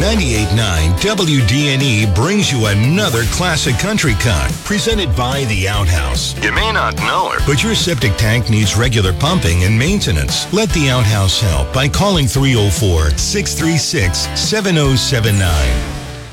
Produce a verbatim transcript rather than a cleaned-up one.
ninety-eight point nine W D N E brings you another classic country cut, presented by The Outhouse. You may not know her, but your septic tank needs regular pumping and maintenance. Let The Outhouse help by calling three oh four, six three six, seven oh seven nine.